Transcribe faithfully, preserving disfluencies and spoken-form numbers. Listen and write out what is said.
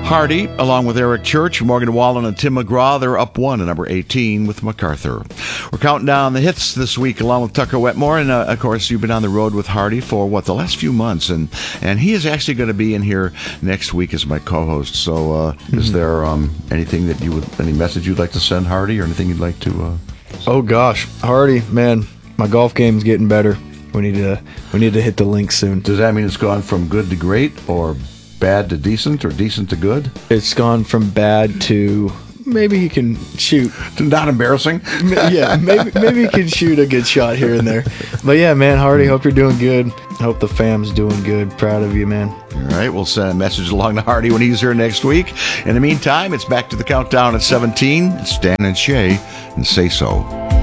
Hardy, along with Eric Church, Morgan Wallen, and Tim McGraw, they're up one at number eighteen with MacArthur. We're counting down the hits this week along with Tucker Wetmore, and uh, of course you've been on the road with Hardy for what, the last few months, and and he is actually going to be in here next week as my co-host. So uh, mm-hmm. is there um, anything that you would, any message you'd like to send Hardy, or anything you'd like to? Uh, oh gosh, Hardy, man, my golf game's getting better. We need to we need to hit the link soon. Does that mean it's gone from good to great, or bad to decent, or decent to good? It's gone from bad to maybe you can shoot. Not embarrassing? Yeah, maybe maybe you can shoot a good shot here and there. But yeah, man, Hardy, hope you're doing good. Hope the fam's doing good. Proud of you, man. All right, we'll send a message along to Hardy when he's here next week. In the meantime, it's back to the countdown at seventeen. It's Dan and Shay, and Say So.